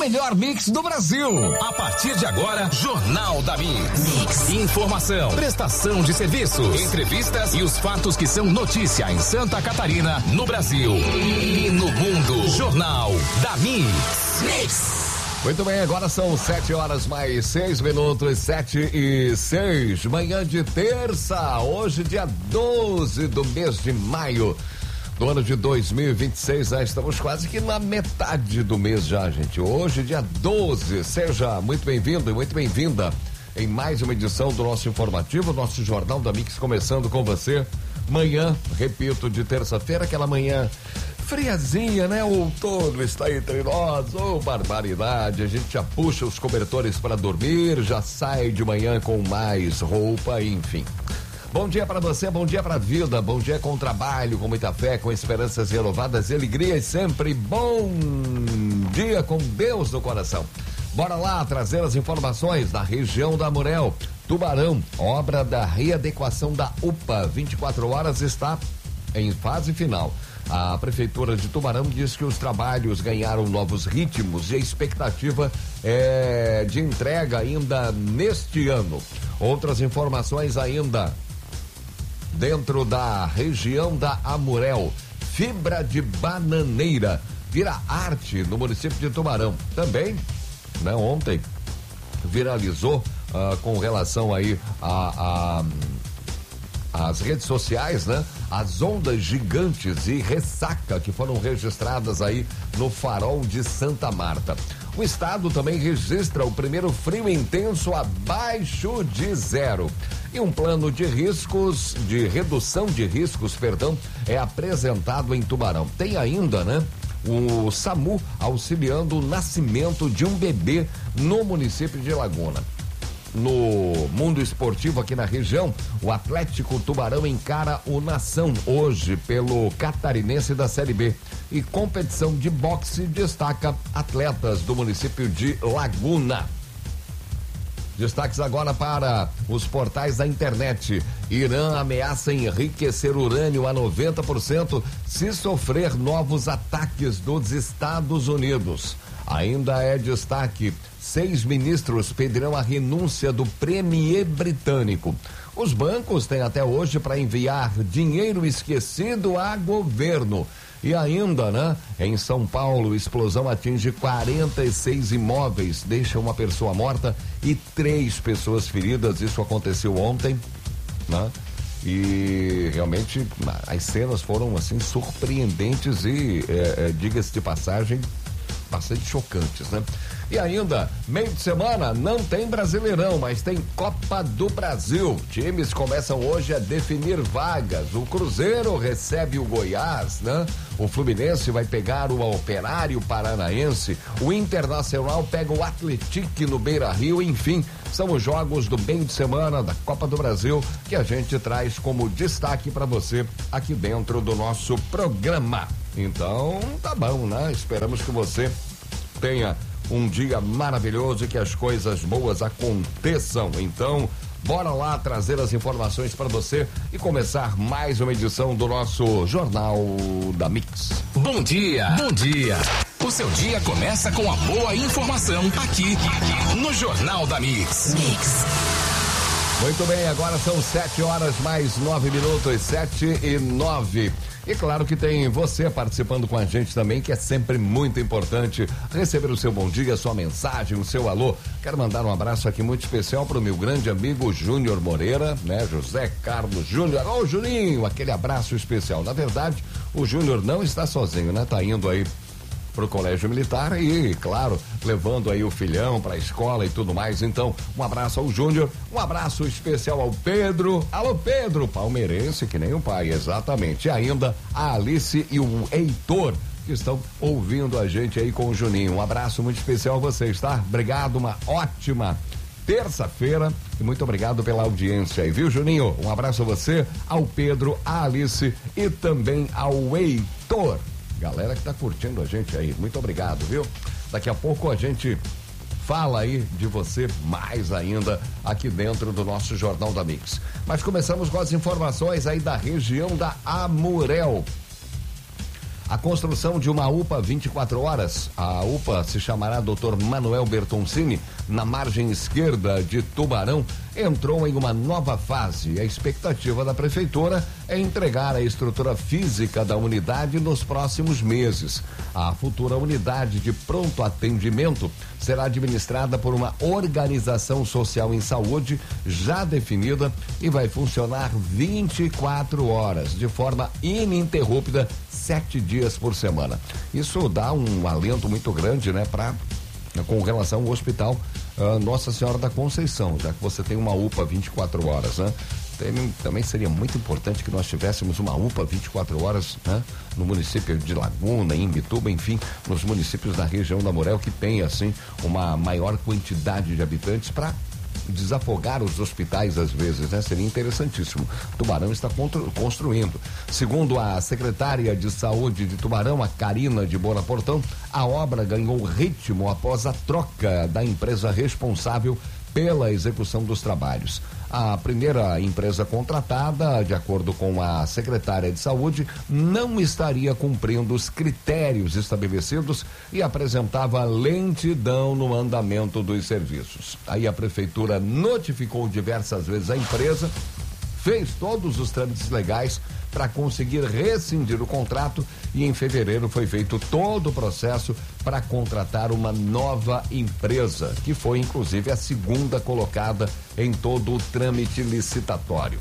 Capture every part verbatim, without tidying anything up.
melhor mix do Brasil. A partir de agora, Jornal da Mix. Mix. Informação, prestação de serviços, entrevistas e os fatos que são notícia em Santa Catarina, no Brasil e no mundo. Jornal da Mix. Mix. Muito bem, agora são sete horas mais seis minutos, sete e seis, manhã de terça, hoje dia doze do mês de maio do ano de dois mil e vinte e seis, já estamos quase que na metade do mês já, gente. Hoje dia doze, seja muito bem-vindo e muito bem-vinda em mais uma edição do nosso informativo, nosso Jornal da Mix, começando com você, manhã, repito, de terça-feira, aquela manhã friazinha, né? O outono está entre nós, oh, barbaridade, a gente já puxa os cobertores para dormir, já sai de manhã com mais roupa, enfim. Bom dia para você, bom dia para a vida, bom dia com trabalho, com muita fé, com esperanças renovadas e alegrias sempre, bom dia com Deus no coração. Bora lá trazer as informações da região da Amurel, Tubarão, obra da readequação da U P A, vinte e quatro horas está em fase final. A Prefeitura de Tubarão diz que os trabalhos ganharam novos ritmos e a expectativa é de entrega ainda neste ano. Outras informações ainda dentro da região da Amurel, fibra de bananeira vira arte no município de Tubarão. Também, né, ontem viralizou uh, com relação aí a, a as redes sociais, né? As ondas gigantes e ressaca que foram registradas aí no farol de Santa Marta. O estado também registra o primeiro frio intenso abaixo de zero. E um plano de riscos, de redução de riscos, perdão, é apresentado em Tubarão. Tem ainda, né? O SAMU auxiliando o nascimento de um bebê no município de Laguna. No mundo esportivo aqui na região, o Atlético Tubarão encara o Nação hoje pelo Catarinense da Série B. E competição de boxe destaca atletas do município de Laguna. Destaques agora para os portais da internet. Irã ameaça enriquecer urânio a noventa por cento se sofrer novos ataques dos Estados Unidos. Ainda é destaque, seis ministros pedirão a renúncia do premier britânico. Os bancos têm até hoje para enviar dinheiro esquecido a governo. E ainda, né? Em São Paulo, explosão atinge quarenta e seis imóveis, deixa uma pessoa morta e três pessoas feridas. Isso aconteceu ontem, né? E realmente as cenas foram assim surpreendentes e, é, é, diga-se de passagem, bastante chocantes, né? E ainda, meio de semana, não tem Brasileirão, mas tem Copa do Brasil. Times começam hoje a definir vagas. O Cruzeiro recebe o Goiás, né? O Fluminense vai pegar o Operário Paranaense. O Internacional pega o Atlético no Beira-Rio. Enfim, são os jogos do meio de semana da Copa do Brasil que a gente traz como destaque para você aqui dentro do nosso programa. Então, tá bom, né? Esperamos que você tenha um dia maravilhoso e que as coisas boas aconteçam. Então, bora lá trazer as informações para você e começar mais uma edição do nosso Jornal da Mix. Bom dia, bom dia. O seu dia começa com a boa informação aqui no Jornal da Mix. Mix. Muito bem, agora são sete horas mais nove minutos, sete e nove. E claro que tem você participando com a gente também, que é sempre muito importante receber o seu bom dia, a sua mensagem, o seu alô. Quero mandar um abraço aqui muito especial para o meu grande amigo Júnior Moreira, né? José Carlos Júnior. Ô, Juninho, aquele abraço especial. Na verdade, o Júnior não está sozinho, né? Tá indo aí pro colégio militar e, claro, levando aí o filhão pra escola e tudo mais. Então, um abraço ao Júnior, um abraço especial ao Pedro. Alô, Pedro, palmeirense que nem o pai, exatamente. E ainda a Alice e o Heitor, que estão ouvindo a gente aí com o Juninho. Um abraço muito especial a vocês, tá? Obrigado, uma ótima terça-feira e muito obrigado pela audiência aí, viu, Juninho? Um abraço a você, ao Pedro, à Alice e também ao Heitor. Galera que tá curtindo a gente aí, muito obrigado, viu? Daqui a pouco a gente fala aí de você mais ainda aqui dentro do nosso Jornal da Mix. Mas começamos com as informações aí da região da Amurel. A construção de uma U P A vinte e quatro horas, a U P A se chamará doutor Manuel Bertoncini, na margem esquerda de Tubarão, entrou em uma nova fase. A expectativa da prefeitura é entregar a estrutura física da unidade nos próximos meses. A futura unidade de pronto atendimento será administrada por uma organização social em saúde já definida e vai funcionar vinte e quatro horas, de forma ininterrupta, sete dias por semana. Isso dá um alento muito grande, né, para com relação ao hospital uh, Nossa Senhora da Conceição, já que você tem uma U P A vinte e quatro horas, né? Tem, também seria muito importante que nós tivéssemos uma U P A vinte e quatro horas, né? No município de Laguna, em Imbituba, enfim, nos municípios da região da Morel, que tem, assim, uma maior quantidade de habitantes para desafogar os hospitais às vezes, né? Seria interessantíssimo. Tubarão está construindo. Segundo a secretária de saúde de Tubarão, a Karina de Bona Portão, a obra ganhou ritmo após a troca da empresa responsável pela execução dos trabalhos. A primeira empresa contratada, de acordo com a secretária de saúde, não estaria cumprindo os critérios estabelecidos e apresentava lentidão no andamento dos serviços. Aí a prefeitura notificou diversas vezes a empresa, fez todos os trâmites legais para conseguir rescindir o contrato e em fevereiro foi feito todo o processo para contratar uma nova empresa, que foi inclusive a segunda colocada em todo o trâmite licitatório.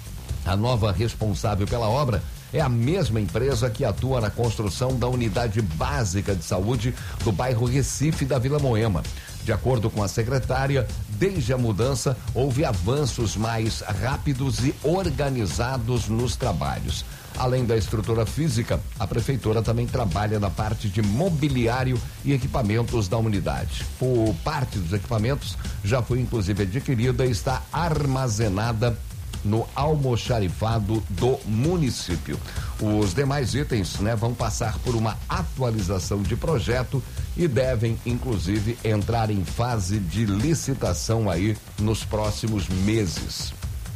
A nova responsável pela obra é a mesma empresa que atua na construção da unidade básica de saúde do bairro Recife da Vila Moema. De acordo com a secretária, desde a mudança houve avanços mais rápidos e organizados nos trabalhos. Além da estrutura física, a prefeitura também trabalha na parte de mobiliário e equipamentos da unidade. Por parte dos equipamentos já foi inclusive adquirida e está armazenada no almoxarifado do município. Os demais itens, né, vão passar por uma atualização de projeto e devem, inclusive, entrar em fase de licitação aí nos próximos meses.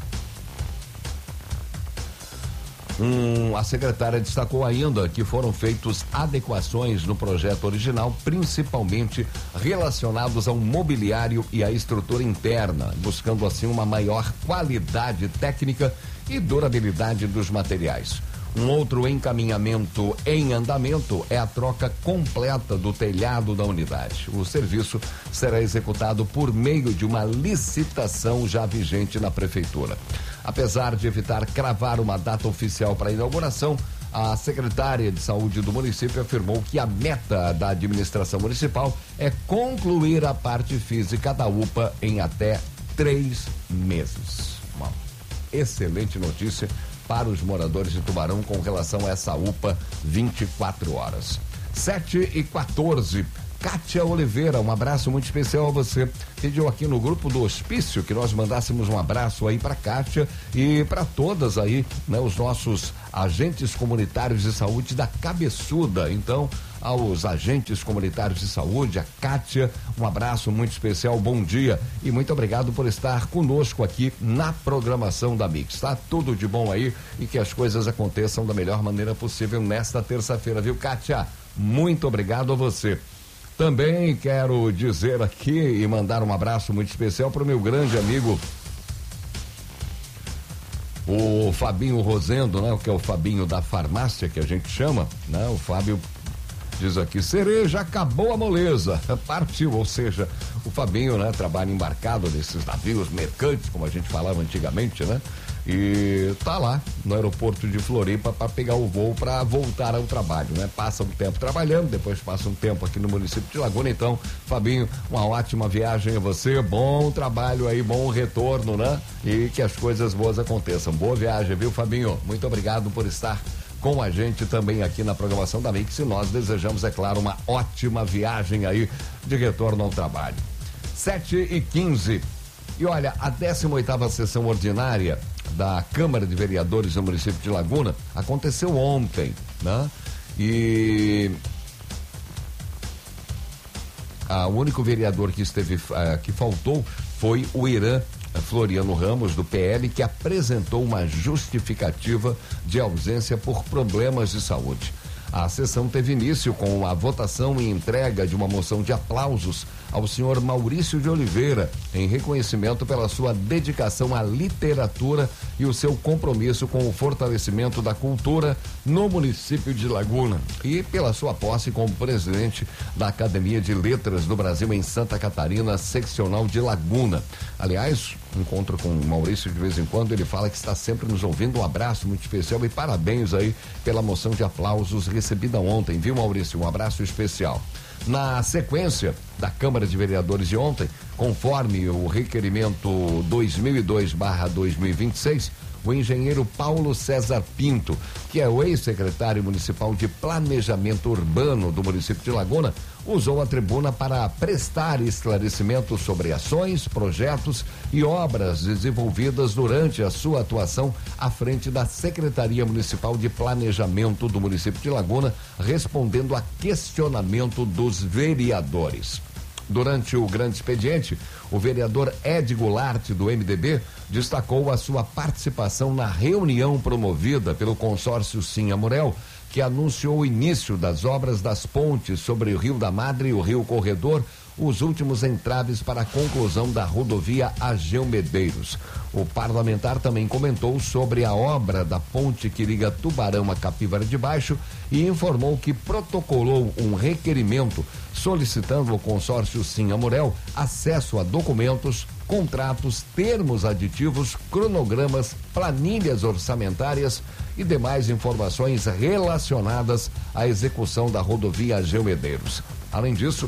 Hum, a secretária destacou ainda que foram feitas adequações no projeto original, principalmente relacionados ao mobiliário e à estrutura interna, buscando assim uma maior qualidade técnica e durabilidade dos materiais. Um outro encaminhamento em andamento é a troca completa do telhado da unidade. O serviço será executado por meio de uma licitação já vigente na prefeitura. Apesar de evitar cravar uma data oficial para a inauguração, a secretária de saúde do município afirmou que a meta da administração municipal é concluir a parte física da U P A em até três meses. Uma excelente notícia para os moradores de Tubarão com relação a essa U P A vinte e quatro horas. sete e quatorze. Kátia Oliveira, um abraço muito especial a você. Pediu aqui no grupo do hospício que nós mandássemos um abraço aí para Kátia e para todas aí, né, os nossos agentes comunitários de saúde da Cabeçuda. Então, aos agentes comunitários de saúde, a Kátia, um abraço muito especial, bom dia e muito obrigado por estar conosco aqui na programação da Mix, tá? Tudo de bom aí e que as coisas aconteçam da melhor maneira possível nesta terça-feira, viu, Kátia? Muito obrigado a você. Também quero dizer aqui e mandar um abraço muito especial para o meu grande amigo, o Fabinho Rosendo, né? Que é o Fabinho da farmácia que a gente chama, né? O Fábio diz aqui, cereja, acabou a moleza, partiu, ou seja, o Fabinho, né? Trabalha embarcado nesses navios mercantes, como a gente falava antigamente, né? E tá lá no aeroporto de Floripa para pegar o voo para voltar ao trabalho, né? Passa um tempo trabalhando, depois passa um tempo aqui no município de Laguna. Então, Fabinho, uma ótima viagem a você, bom trabalho aí, bom retorno, né? E que as coisas boas aconteçam. Boa viagem, viu, Fabinho? Muito obrigado por estar com a gente também aqui na programação da Mix e nós desejamos, é claro, uma ótima viagem aí de retorno ao trabalho. sete e quinze. E olha, a décima oitava sessão ordinária da Câmara de Vereadores do município de Laguna aconteceu ontem, né? E a, o único vereador que esteve, uh, que faltou foi o Irã Floriano Ramos, do P L, que apresentou uma justificativa de ausência por problemas de saúde. A sessão teve início com a votação e entrega de uma moção de aplausos ao senhor Maurício de Oliveira, em reconhecimento pela sua dedicação à literatura e o seu compromisso com o fortalecimento da cultura no município de Laguna, e pela sua posse como presidente da Academia de Letras do Brasil em Santa Catarina, seccional de Laguna. Aliás, encontro com o Maurício de vez em quando, ele fala que está sempre nos ouvindo. Um abraço muito especial e parabéns aí pela moção de aplausos recebida ontem, viu, Maurício? Um abraço especial. Na sequência da Câmara de Vereadores de ontem, conforme o requerimento dois mil e dois barra dois mil e vinte e seis, o engenheiro Paulo César Pinto, que é o ex-secretário municipal de Planejamento Urbano do município de Laguna, usou a tribuna para prestar esclarecimentos sobre ações, projetos e obras desenvolvidas durante a sua atuação à frente da Secretaria Municipal de Planejamento do município de Laguna, respondendo a questionamento dos vereadores. Durante o grande expediente, o vereador Ed Goulart, do M D B, destacou a sua participação na reunião promovida pelo consórcio Sim Amurel, que anunciou o início das obras das pontes sobre o Rio da Madre e o Rio Corredor, os últimos entraves para a conclusão da rodovia Ageu Medeiros. O parlamentar também comentou sobre a obra da ponte que liga Tubarão a Capivara de Baixo e informou que protocolou um requerimento solicitando ao consórcio Sim Amurel acesso a documentos, contratos, termos aditivos, cronogramas, planilhas orçamentárias e demais informações relacionadas à execução da rodovia Ageu Medeiros. Além disso,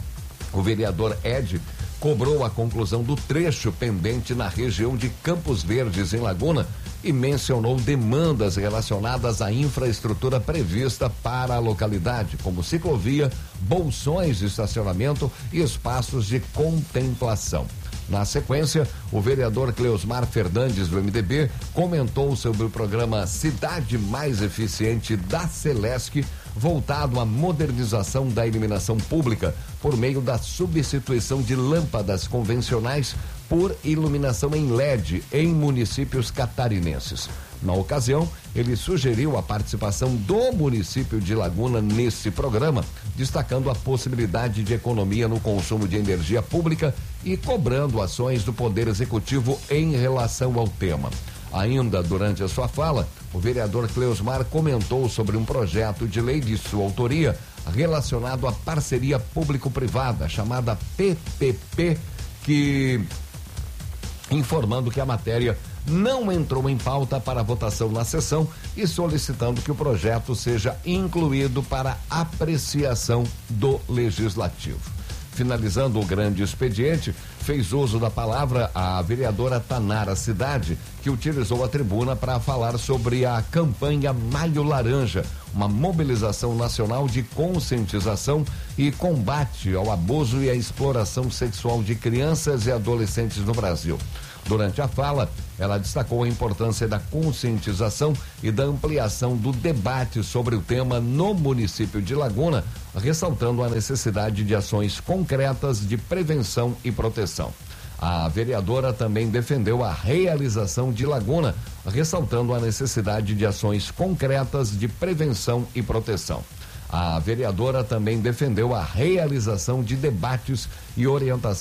o vereador Ed cobrou a conclusão do trecho pendente na região de Campos Verdes, em Laguna, e mencionou demandas relacionadas à infraestrutura prevista para a localidade, como ciclovia, bolsões de estacionamento e espaços de contemplação. Na sequência, o vereador Cleosmar Fernandes, do M D B, comentou sobre o programa Cidade Mais Eficiente da Celesc, voltado à modernização da iluminação pública por meio da substituição de lâmpadas convencionais por iluminação em L E D em municípios catarinenses. Na ocasião, ele sugeriu a participação do município de Laguna nesse programa, destacando a possibilidade de economia no consumo de energia pública e cobrando ações do Poder Executivo em relação ao tema. Ainda durante a sua fala, o vereador Cleosmar comentou sobre um projeto de lei de sua autoria relacionado à parceria público-privada, chamada P P P, que informando que a matéria não entrou em pauta para votação na sessão e solicitando que o projeto seja incluído para apreciação do Legislativo. Finalizando o grande expediente, fez uso da palavra a vereadora Tanara Cidade, que utilizou a tribuna para falar sobre a campanha Maio Laranja, uma mobilização nacional de conscientização e combate ao abuso e à exploração sexual de crianças e adolescentes no Brasil. Durante a fala, ela destacou a importância da conscientização e da ampliação do debate sobre o tema no município de Laguna, ressaltando a necessidade de ações concretas de prevenção e proteção. A vereadora também defendeu a realização de Laguna, ressaltando a necessidade de ações concretas de prevenção e proteção. A vereadora também defendeu a realização de debates e orientação